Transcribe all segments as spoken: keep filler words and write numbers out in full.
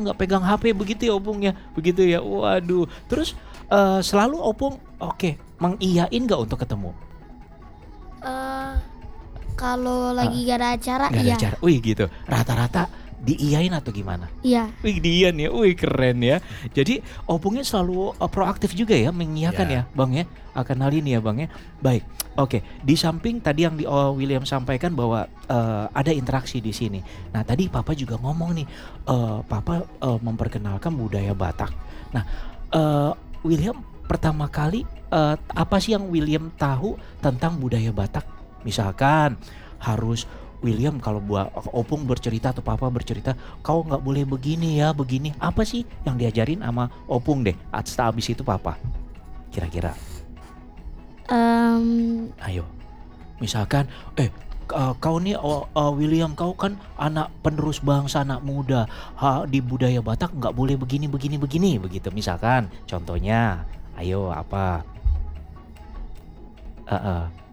nggak pegang H P begitu ya opung ya? Begitu ya? Waduh. Terus, eee, selalu opung oke, mengiyain nggak untuk ketemu? Eee, kalau Heeh. lagi gak ada acara, Nggak ada iya. acara. Wih gitu, rata-rata diiyain atau gimana? Iya. Wih diiyan ya, wih keren ya. Jadi opungnya selalu, eee, proaktif juga ya mengiyakan ya Iya. Bang ya, akan hal ini ya Bang ya. Baik, oke di samping tadi yang di eee, William sampaikan bahwa, eee, ada interaksi di sini. Nah tadi Papa juga ngomong nih, eee, Papa, eee, memperkenalkan budaya Batak. Nah, eee, William pertama kali, eee, apa sih yang William tahu tentang budaya Batak? Misalkan harus William kalau bua opung bercerita atau Papa bercerita, "Kau nggak boleh begini ya, begini." Apa sih yang diajarin sama opung deh, at setelah habis itu Papa? Kira-kira? Mmm, Ayo. Misalkan, "Eh, eee, kau nih, o eee, William, kau kan anak penerus bangsa, anak muda, ha di budaya Batak nggak boleh begini begini begini." Begitu misalkan contohnya. Ayo apa? Heeh.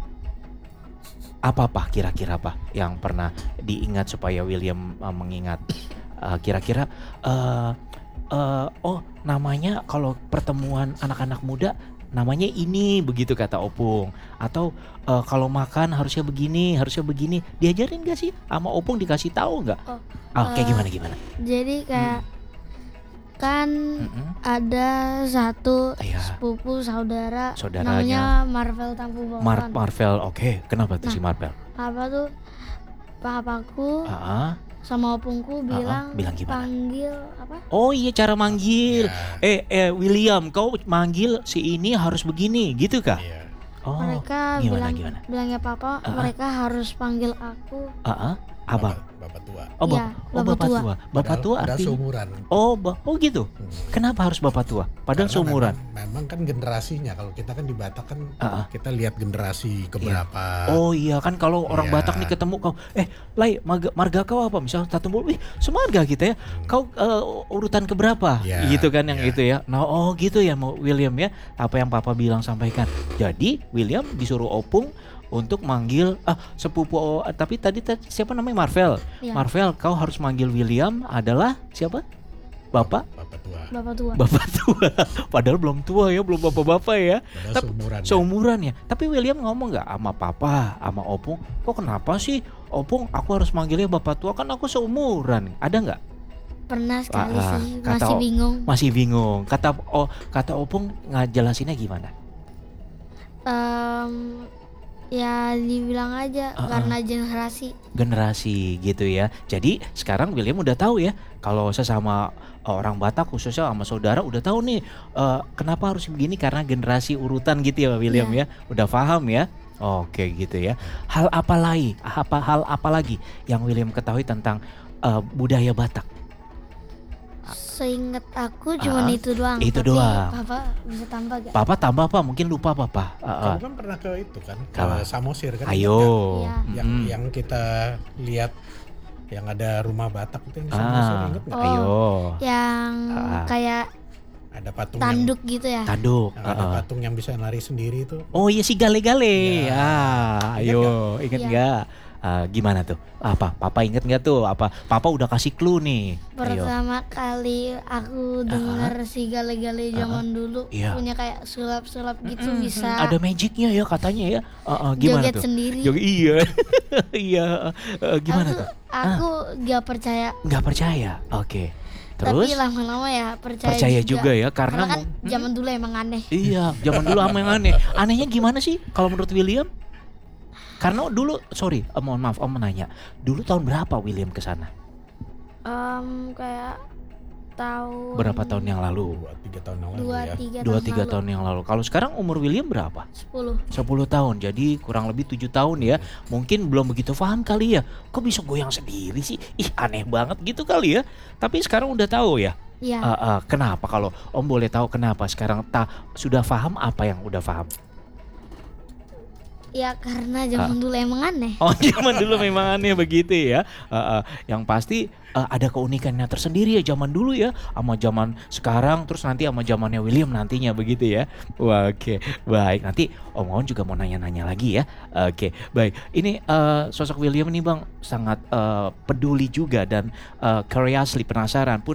Apa apa, kira-kira apa yang pernah diingat supaya William, eee, mengingat, eee, kira-kira, eee eee, "Oh namanya kalau pertemuan anak-anak muda namanya ini," begitu kata opung. Atau, eee, "Kalau makan harusnya begini harusnya begini." Diajarin nggak sih sama opung, dikasih tahu nggak? Oh, Oh kayak eee, gimana gimana? jadi kayak Mhm. kan Mhm. ada satu Iya. sepupu saudara Saudaranya. namanya Marvel Tampu Mar Bolon. Marvel, oke. Kenapa tuh Nah, si Marvel? apa tuh, papaku Heeh. sama opungku Heeh, bilang bilang gimana? panggil apa, Oh iya cara manggil. Iya. "Eh eh William, kau manggil si ini harus begini." Gitu kah? Iya. Oh, mereka gimana bilang gimana? bilangnya papa, Heeh. mereka harus panggil aku Heeh, abang? Bapak bapak tua. Oh Iya, bap oh bapak bapak tua. tua. Bapak Padahal tua padahal artinya? seumuran. Oh ba oh gitu? Hmm. Kenapa harus bapak tua? Padahal Karena seumuran? memang memang kan generasinya, kalau kita kan di Batak kan Heeh. kita lihat generasi Iya. keberapa. Oh iya kan kalau orang Iya. Batak nih ketemu kau, "Eh Lai, marga marga kau apa?" Misal satu mulu, "Wih semarga kita ya." Hmm. "Kau, eee, urutan ke berapa?" Iya, Gitu kan yang iya. itu ya. Nah oh gitu ya mau William ya, apa yang Papa bilang sampaikan. Jadi William disuruh opung untuk manggil ah sepupu oh, tapi tadi tat siapa namanya Marvel. Iya. Marvel kau harus manggil William adalah siapa? Bapak? Bapak tua. bapak tua. Bapak tua. Padahal belum tua ya, belum bapak-bapak ya. Padahal Tap seumuran. ya. seumuran ya. Tapi William ngomong nggak sama Papa, sama opung, "Kok kenapa sih opung aku harus manggilnya bapak tua, kan aku seumuran." Ada nggak? Pernah sekali Ah, ah, sih, kata masih o bingung. masih bingung. Kata oh kata opung ngejelasinnya gimana? Mmm, ya dibilang aja Heeh. karena generasi. Generasi gitu ya. Jadi sekarang William udah tahu ya, kalau sesama orang Batak khususnya sama saudara udah tahu nih, eee, kenapa harus begini karena generasi urutan gitu ya William Iya. ya. Udah paham ya. Oke gitu ya. Hal apa lagi apa hal apa lagi yang William ketahui tentang, eee, budaya Batak? Seinget aku cuman Heeh, itu doang. itu tapi doang. Papa bisa tambah gak? Papa tambah apa? Mungkin lupa Papa. Heeh. Kamu kan pernah ke itu kan, ke Apa? Samosir kan? Ayo. Iya. Yang Mhm. yang kita lihat yang ada rumah Batak itu yang di Samosir, Ah, inget nggak? Oh. ayo. Yang Ah. kayak Ada patung yang, tanduk gitu ya. Tanduk. yang ada Heeh. patung yang bisa lari sendiri itu. Oh iya si gale-gale. Iya. Ah, Ingat ayo, nggak? inget Iya. nggak? Ah, gimana tuh? Apa? Papa inget nggak tuh? Apa? Papa udah kasih clue nih. Ayo. Pertama kali aku dengar si gale-gale zaman dulu Iya. punya kayak sulap-sulap gitu Mm-mm, bisa ada magicnya ya katanya ya. Heeh, gimana joget tuh? sendiri. Joget iya. Iya. eh, gimana aku, tuh? aku gak percaya. Nggak percaya. Oke. Tapi Terus? lama-lama ya percaya, Percaya juga ya, karena kan mau- zaman dulu emang aneh. Iya, zaman dulu sama yang aneh. Anehnya gimana sih kalau menurut William? Karena dulu, sorry, eh, mohon maaf, Om menanya. Dulu tahun berapa William ke sana? Em, kayak tahun Berapa tahun yang lalu? Dua tiga tahun yang lalu dua ya. tiga Dua tahun tiga lalu. tahun yang lalu. Kalau sekarang umur William berapa? sepuluh. sepuluh tahun. Jadi kurang lebih tujuh tahun ya. Mungkin belum begitu paham kali ya. Kok bisa goyang sendiri sih? Ih, aneh banget gitu kali ya. Tapi sekarang udah tahu ya. Iya. Eh, eh, kenapa kalau Om boleh tahu kenapa sekarang ta sudah paham apa yang udah paham? Ya karena zaman dulu emang aneh. Oh zaman dulu memang aneh begitu ya. Eh, eh, yang pasti eh, ada keunikannya tersendiri ya zaman dulu ya, sama zaman sekarang, terus nanti sama zamannya William nantinya begitu ya. Wah, oke baik, nanti Om Aon juga mau nanya-nanya lagi ya. Oke baik, ini eh, sosok William nih Bang sangat eh, peduli juga dan eh, curiously penasaran pun